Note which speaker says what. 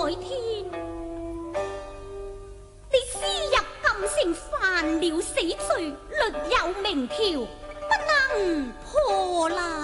Speaker 1: 天。你私入禁城，犯了死罪，律有明條，不能破啦。